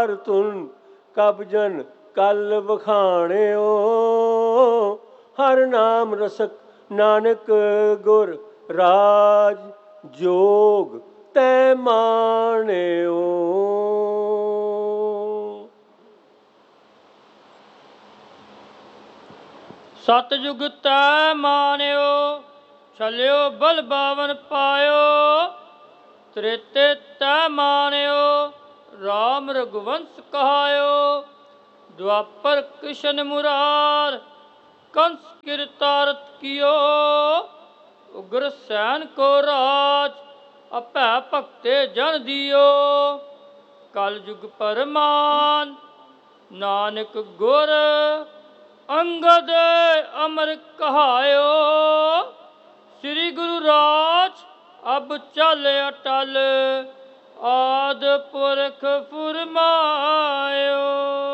ਕਾਰ ਤੁਨ ਕਬ ਜਨ ਕਲ ਵਖਾਣਿਓ। ਹਰ ਨਾਮ ਰਸਕ ਨਾਨਕ ਗੁਰ ਰਾਜ ਜੋਗ ਤੈ ਮਾਣਿਓ। ਸਤਿਯੁਗ ਤੈ ਮਾਨਿਓ, ਛਲਿਓ ਬਲ ਬਾਵਨ ਪਾਇਓ। ਤ੍ਰੇਤੇ ਤੈ ਮਾਨਿਓ, ਰਾਮ ਰਘੁਵੰਸ ਕਹਾਇਓ। ਦੁਆਪਰ ਕ੍ਰਿਸ਼ਨ ਮੁਰਾਰ, ਕੰਸ ਕਿਰਤਾਰਥ ਕੀਓ। ਉਗਰ ਸੈਨ ਕੋ ਰਾਜ, ਅਭੈ ਭਗਤੇ ਜਨ ਦਿਓ। ਕਲ ਯੁਗ ਪਰਮਾਨ, ਨਾਨਕ ਗੁਰ ਅੰਗਦ ਅਮਰ ਕਹਾਇਓ। ਸ੍ਰੀ ਗੁਰੂ ਰਾਜ ਅਬ ਚਲ ਅਟਲ, ਆਦ ਪੁਰਖ ਫੁਰਮਾਇਓ।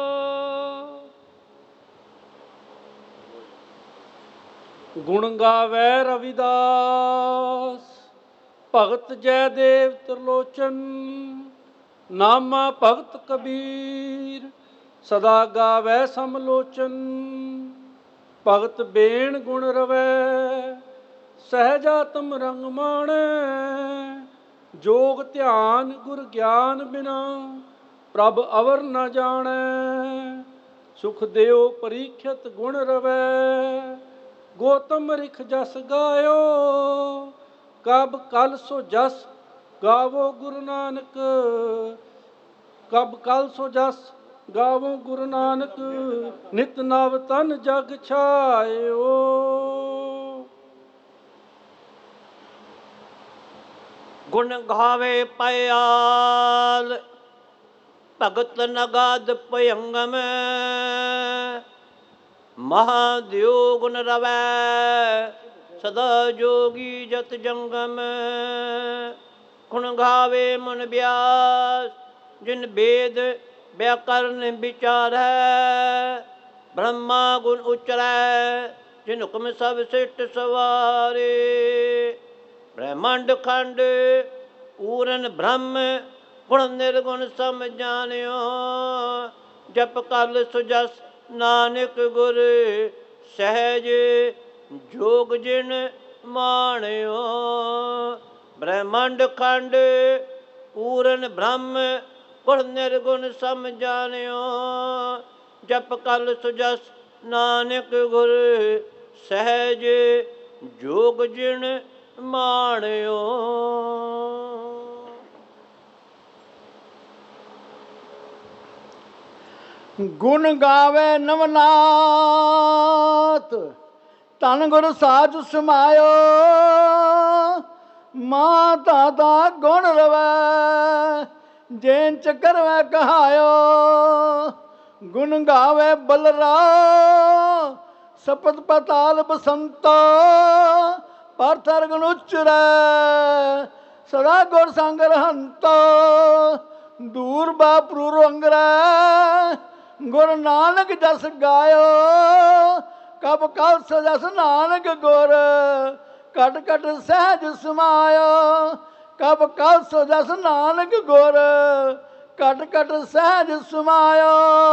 ਗੁਣ ਗਾਵੈ ਰਵਿਦਾਸ, ਭਗਤ ਜੈਦੇਵ ਤ੍ਰਿਲੋਚਨ। ਨਾਮਾ ਭਗਤ ਕਬੀਰ, ਸਦਾ ਗਾਵੈ ਸਮਲੋਚਨ। ਭਗਤ ਬੇਣ ਗੁਣ ਰਵੈ, ਸਹਿਜਾਤਮ ਰੰਗ ਮਾਣੈ। ਜੋਗ ਧਿਆਨ ਗੁਰ ਗਿਆਨ ਬਿਨਾ, ਪ੍ਰਭ ਅਵਰ ਨ ਜਾਣੈ। ਸੁਖ ਦਿਓ ਪਰੀਖਿਤ ਗੁਣ ਰਵੈ, ਗੋਤਮ ਰਿਖ ਜਸ ਗਾਇਓ। ਕਬ ਕਲ ਸੋ ਜਸ ਗਾਵੋ ਗੁਰੂ ਨਾਨਕ, ਕਬ ਕਲ ਸੋ ਜਸ ਗਾਵੋ ਗੁਰੂ ਨਾਨਕ। ਨਿਤ ਨਵ ਤਨ ਜਗ ਛਾਇਓ। ਗੁਣ ਗਾਵੇ ਪਇਆਲ, ਭਗਤ ਨਗਾਦ ਭਯੰਗਮ। ਮਹਾਦੇਵ ਗੁਣ ਰਵੈ, ਸਦਾ ਜੋਗੀ ਜਤ ਜੰਗਮ। ਗੁਣ ਗਾਵੇ ਮਨ ਬਿਆਸ, ਜਿਨ ਵੇਦ ਵਿਆਕਰਨ ਵਿਚਾਰੈ। ਬ੍ਰਹਮਾ ਗੁਣ ਉਚਰੈ, ਜਿਨ ਹੁਕਮ ਸਭ ਸਿਟ ਸਵਾਰੇ। ਬ੍ਰਹਮੰਡ ਖੰਡ ਪੂਰਨ ਬ੍ਰਹਮ, ਗੁਣ ਨਿਰਗੁਣ ਸਮ ਜਾਣਿਓ। ਜਪ ਕਲ ਸੁਜਸ ਨਾਨਕ ਗੁਰ, ਸਹਿਜ ਜੋਗ ਜਿਨ ਮਾਣਿਓ। ਬ੍ਰਹਮੰਡ ਖੰਡ ਪੂਰਨ ਬ੍ਰਹਮ, ਗੁਣ ਨਿਰਗੁਣ ਸਮ ਜਾਣਿਓ। ਜਪ ਕਲ ਸੁਜਸ ਨਾਨਕ ਗੁਰ, ਸਹਿਜ ਜੋਗ ਜਿਨ ਮਾਣਿਓ। ਗੁਣ ਗਾਵੇ ਨਵਨਾਥ, ਧਨ ਗੁਰ ਸਾਜ ਸਮਾਇਓ। ਮਾਤਾ ਦਾ ਗੁਣ ਰਵੈ, ਜੇਨ ਚ ਕਰਵੈ ਕਹਾਇਓ। ਗੁਣ ਗਾਵੇ ਬਲਰਾ, ਸਪਤ ਪਤਾਲ ਬਸੰਤਾ। ਪਰ ਸਰਗੁਣ ਉਚਰੈ, ਸਦਾ ਗੁਰ ਸੰਗ ਰਹੰਤਾ। ਦੂਰ ਬਾਪਰੂ ਅੰਗਰੈ, ਗੁਰ ਨਾਨਕ ਜਸ ਗਾਇਓ। ਕਬ ਕਲ ਸਜਸ ਨਾਨਕ ਗੁਰ, ਕਟ ਕਟ ਸਹਿਜ ਸਮਾਇਓ। ਕਬ ਕਲ ਸਜਸ ਨਾਨਕ ਗੁਰ, ਕਟ ਕਟ ਸਹਿਜ ਸਮਾਇਓ।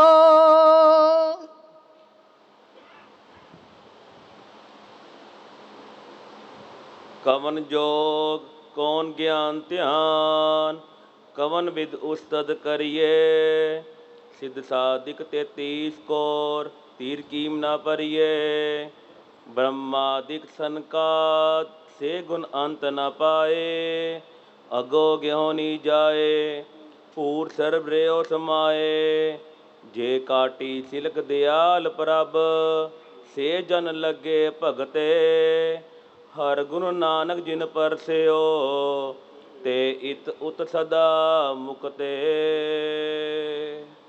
ਕਵਨ ਜੋਗ ਕੌਣ ਗਿਆਨ ਧਿਆਨ, ਕਵਨ ਵਿਦ ਉਸਤਦ ਕਰੀਏ। ਸਿੱਧ ਸਾਧਿਕ 33 ਕੋਰ, ਤੀਰ ਕੀਮ ਨਾ ਭਰੀਏ। ਬ੍ਰਹਮਾਦਿਕ ਸੰਕਾਤ, ਸੇ ਗੁਣ ਅੰਤ ਨ ਪਾਏ। ਅਗੋ ਗਿਓ ਨੀ ਜਾਏ, ਭੂਰ ਸਰਬ ਰਿਓ ਸਮਾਏ। ਜੇ ਕਾਟੀ ਸਿਲਕ ਦਿਆਲ ਪ੍ਰਭ, ਸੇ ਜਨ ਲੱਗੇ ਭਗਤੇ। ਹਰ ਗੁਰੂ ਨਾਨਕ ਜਿਨ ਪਰਸਿਓ, ਤੇ ਇਤ ਉਤ ਸਦਾ ਮੁਕਤੇ।